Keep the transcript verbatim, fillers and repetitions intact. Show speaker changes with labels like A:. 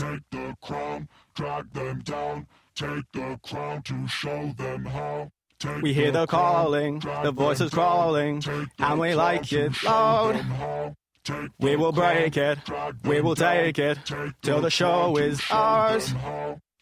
A: take the crown, drag them down, take the crown to show them how. Take
B: We hear the calling, the voices crawling, and we like it loud. We will break it, we will take it, till the show is ours.